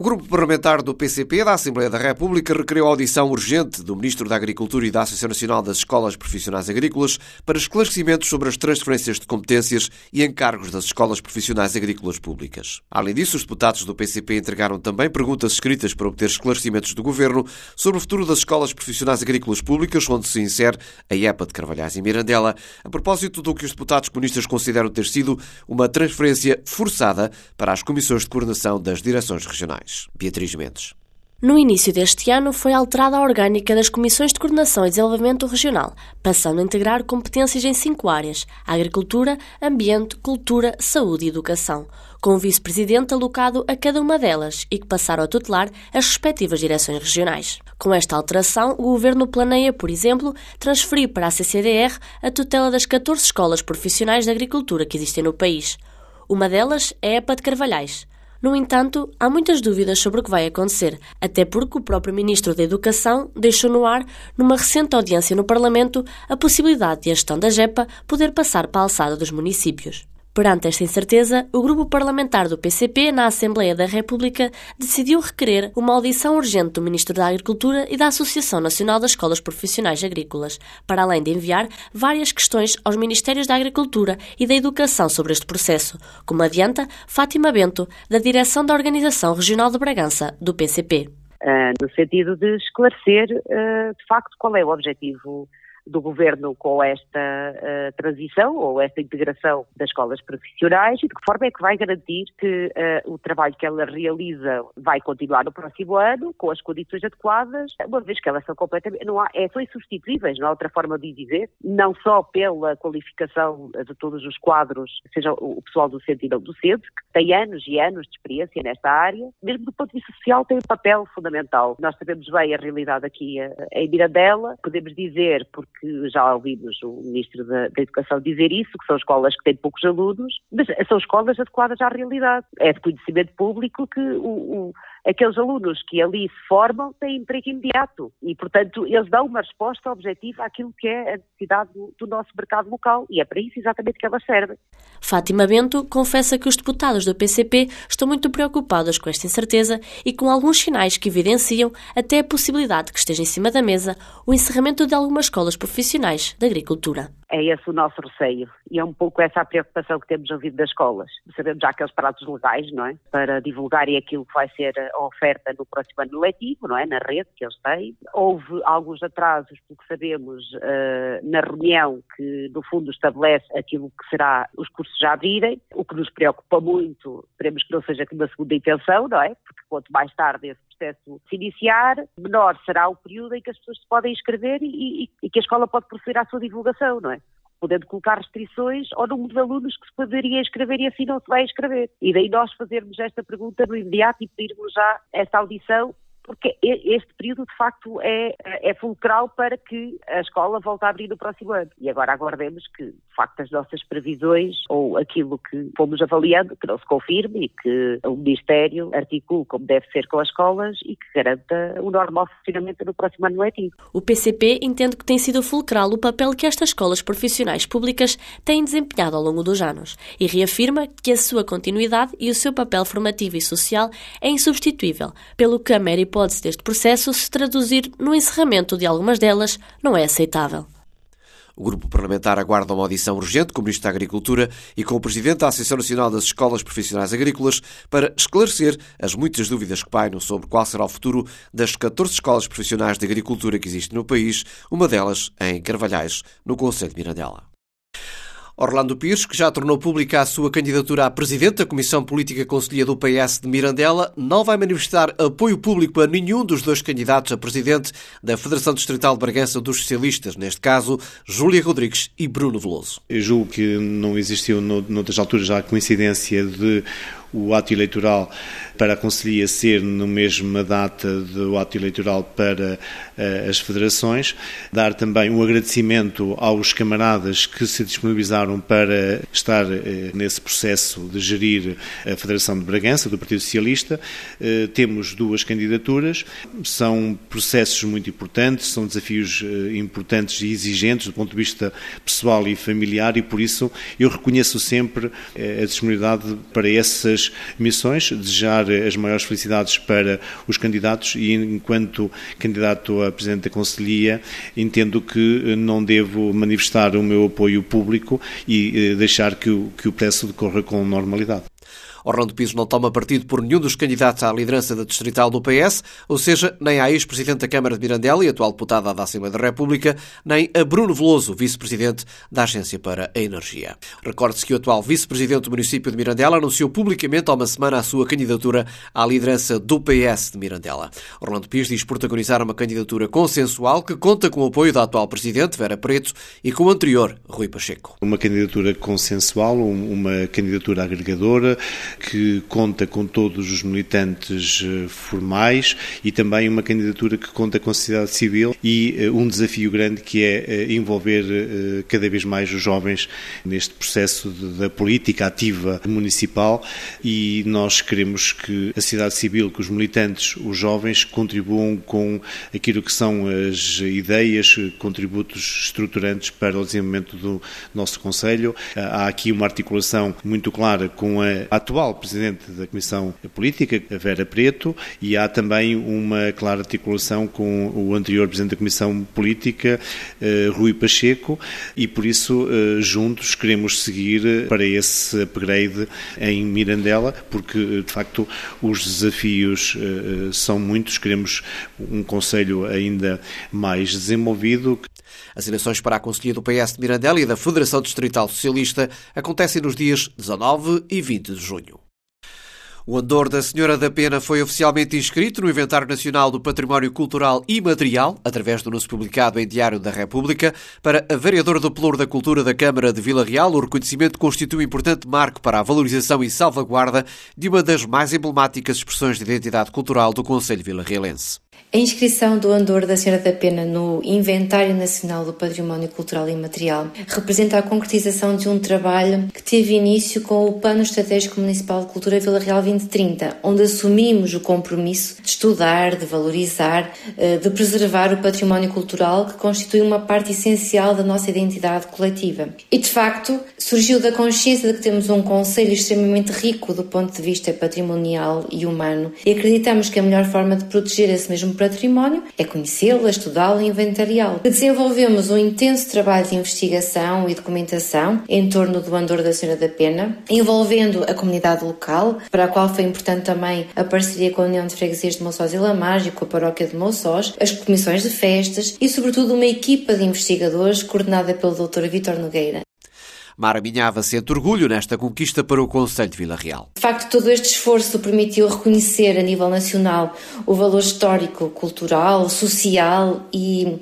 O grupo parlamentar do PCP da Assembleia da República requeriu a audição urgente do Ministro da Agricultura e da Associação Nacional das Escolas Profissionais Agrícolas para esclarecimentos sobre as transferências de competências e encargos das Escolas Profissionais Agrícolas Públicas. Além disso, os deputados do PCP entregaram também perguntas escritas para obter esclarecimentos do Governo sobre o futuro das Escolas Profissionais Agrícolas Públicas, onde se insere a EPA de Carvalhais e Mirandela, a propósito do que os deputados comunistas consideram ter sido uma transferência forçada para as comissões de coordenação das direções regionais. Beatriz Mendes. No início deste ano foi alterada a orgânica das Comissões de Coordenação e Desenvolvimento Regional, passando a integrar competências em 5 áreas: Agricultura, Ambiente, Cultura, Saúde e Educação, com um vice-presidente alocado a cada uma delas e que passaram a tutelar as respectivas direções regionais. Com esta alteração, o Governo planeia, por exemplo, transferir para a CCDR a tutela das 14 escolas profissionais de agricultura que existem no país. Uma delas é a EPA de Carvalhais. No entanto, há muitas dúvidas sobre o que vai acontecer, até porque o próprio Ministro da Educação deixou no ar, numa recente audiência no Parlamento, a possibilidade de a gestão da GEPA poder passar para a alçada dos municípios. Perante esta incerteza, o grupo parlamentar do PCP na Assembleia da República decidiu requerer uma audição urgente do Ministro da Agricultura e da Associação Nacional das Escolas Profissionais Agrícolas, para além de enviar várias questões aos Ministérios da Agricultura e da Educação sobre este processo, como adianta Fátima Bento, da direção da Organização Regional de Bragança, do PCP. No sentido de esclarecer, de facto, qual é o objetivo do Governo com esta transição ou esta integração das escolas profissionais e de que forma é que vai garantir que o trabalho que ela realiza vai continuar no próximo ano com as condições adequadas, uma vez que elas são completamente, são insubstituíveis, não há outra forma de dizer, não só pela qualificação de todos os quadros, seja o pessoal docente e não docente, que tem anos e anos de experiência nesta área, mesmo do ponto de vista social tem um papel fundamental. Nós sabemos bem a realidade aqui em Mirandela, podemos dizer, porque já ouvimos o Ministro da Educação dizer isso, que são escolas que têm poucos alunos, mas são escolas adequadas à realidade. É de conhecimento público que aqueles alunos que ali se formam têm emprego imediato e, portanto, eles dão uma resposta objetiva àquilo que é a necessidade do nosso mercado local e é para isso exatamente que elas servem. Fátima Bento confessa que os deputados do PCP estão muito preocupados com esta incerteza e com alguns sinais que evidenciam até a possibilidade de que esteja em cima da mesa o encerramento de algumas escolas profissionais de agricultura. É esse o nosso receio e é um pouco essa a preocupação que temos ouvido das escolas. Sabemos já aqueles prazos legais, não é? Para divulgarem aquilo que vai ser a oferta no próximo ano letivo, não é? Na rede que eles têm. Houve alguns atrasos, pelo que sabemos, na reunião que, no fundo, estabelece aquilo que será os cursos já abrirem, o que nos preocupa muito, esperemos que não seja uma segunda intenção, não é? Porque quanto mais tarde esse processo se iniciar, menor será o período em que as pessoas se podem inscrever e que a escola pode proceder à sua divulgação, não é? Podendo colocar restrições ao número de alunos que se poderia inscrever e assim não se vai inscrever. E daí nós fazermos esta pergunta no imediato e pedirmos já esta audição, porque este período, de facto, é fulcral para que a escola volte a abrir no próximo ano. E agora aguardemos que, de facto, as nossas previsões ou aquilo que fomos avaliando, que não se confirme e que o Ministério articule como deve ser com as escolas e que garanta o normal funcionamento no próximo ano letivo. O PCP entende que tem sido fulcral o papel que estas escolas profissionais públicas têm desempenhado ao longo dos anos e reafirma que a sua continuidade e o seu papel formativo e social é insubstituível, pelo que a mera hipótese deste processo se traduzir no encerramento de algumas delas não é aceitável. O grupo parlamentar aguarda uma audição urgente com o Ministro da Agricultura e com o Presidente da Associação Nacional das Escolas Profissionais Agrícolas para esclarecer as muitas dúvidas que pairam sobre qual será o futuro das 14 escolas profissionais de agricultura que existem no país, uma delas em Carvalhais, no concelho de Mirandela. Orlando Pires, que já tornou pública a sua candidatura a Presidente da Comissão Política Conselhia do PS de Mirandela, não vai manifestar apoio público a nenhum dos dois candidatos a Presidente da Federação Distrital de Bragança dos Socialistas, neste caso, Júlia Rodrigues e Bruno Veloso. Eu julgo que não existiu noutras alturas já a coincidência de o ato eleitoral para a Conselhia ser na mesma data do ato eleitoral para as federações. Dar também um agradecimento aos camaradas que se disponibilizaram para estar nesse processo de gerir a Federação de Bragança, do Partido Socialista. Temos duas candidaturas, são processos muito importantes, são desafios importantes e exigentes do ponto de vista pessoal e familiar e por isso eu reconheço sempre a disponibilidade para essas das missões, desejar as maiores felicidades para os candidatos e, enquanto candidato a Presidente da Conselhia, entendo que não devo manifestar o meu apoio público e deixar que o processo decorra com normalidade. Orlando Pires não toma partido por nenhum dos candidatos à liderança da distrital do PS, ou seja, nem à ex-presidente da Câmara de Mirandela e atual deputada da Assembleia da República, nem a Bruno Veloso, vice-presidente da Agência para a Energia. Recorde-se que o atual vice-presidente do município de Mirandela anunciou publicamente há uma semana a sua candidatura à liderança do PS de Mirandela. Orlando Pires diz protagonizar uma candidatura consensual que conta com o apoio da atual presidente, Vera Preto, e com o anterior, Rui Pacheco. Uma candidatura consensual, uma candidatura agregadora, que conta com todos os militantes formais e também uma candidatura que conta com a sociedade civil e um desafio grande que é envolver cada vez mais os jovens neste processo da política ativa municipal, e nós queremos que a sociedade civil, que os militantes, os jovens, contribuam com aquilo que são as ideias, contributos estruturantes para o desenvolvimento do nosso Conselho. Há aqui uma articulação muito clara com a atual Presidente da Comissão Política, a Vera Preto, e há também uma clara articulação com o anterior Presidente da Comissão Política, Rui Pacheco, e por isso juntos queremos seguir para esse upgrade em Mirandela, porque de facto os desafios são muitos, queremos um Conselho ainda mais desenvolvido. As eleições para a Conselhia do PS de Mirandela e da Federação Distrital Socialista acontecem nos dias 19 e 20 de junho. O Andor da Senhora da Pena foi oficialmente inscrito no Inventário Nacional do Património Cultural Imaterial, através do anúncio publicado em Diário da República. Para a vereadora do Pelouro da Cultura da Câmara de Vila Real, o reconhecimento constitui um importante marco para a valorização e salvaguarda de uma das mais emblemáticas expressões de identidade cultural do concelho vilarrealense. A inscrição do Andor da Senhora da Pena no Inventário Nacional do Património Cultural Imaterial representa a concretização de um trabalho que teve início com o Plano Estratégico Municipal de Cultura Vila Real 2030, onde assumimos o compromisso de estudar, de valorizar, de preservar o património cultural que constitui uma parte essencial da nossa identidade coletiva. E, de facto, surgiu da consciência de que temos um concelho extremamente rico do ponto de vista patrimonial e humano, e acreditamos que a melhor forma de proteger esse mesmo património é conhecê-lo, estudá-lo e inventariá-lo. Desenvolvemos um intenso trabalho de investigação e documentação em torno do Andor da Senhora da Pena, envolvendo a comunidade local, para a qual foi importante também a parceria com a União de Freguesias de Mouçós e Lamares e com a Paróquia de Mouçós, as comissões de festas e, sobretudo, uma equipa de investigadores coordenada pelo Dr. Vítor Nogueira. Mara Minhava sente orgulho nesta conquista para o Concelho de Vila Real. De facto, todo este esforço permitiu reconhecer a nível nacional o valor histórico, cultural, social e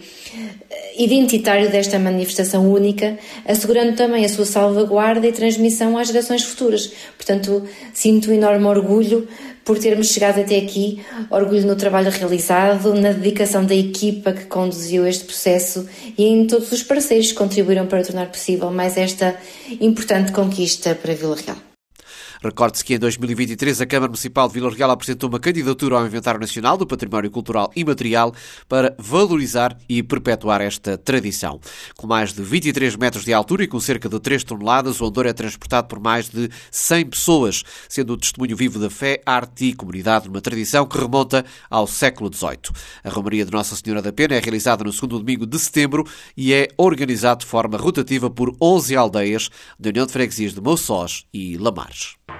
identitário desta manifestação única, assegurando também a sua salvaguarda e transmissão às gerações futuras. Portanto, sinto um enorme orgulho por termos chegado até aqui, orgulho no trabalho realizado, na dedicação da equipa que conduziu este processo e em todos os parceiros que contribuíram para tornar possível mais esta importante conquista para Vila Real. Recorde-se que em 2023 a Câmara Municipal de Vila Real apresentou uma candidatura ao Inventário Nacional do Património Cultural Imaterial para valorizar e perpetuar esta tradição. Com mais de 23 metros de altura e com cerca de 3 toneladas, o Andor é transportado por mais de 100 pessoas, sendo o testemunho vivo da fé, arte e comunidade numa tradição que remonta ao século XVIII. A Romaria de Nossa Senhora da Pena é realizada no segundo domingo de setembro e é organizado de forma rotativa por 11 aldeias da União de Freguesias de Mouçós e Lamares.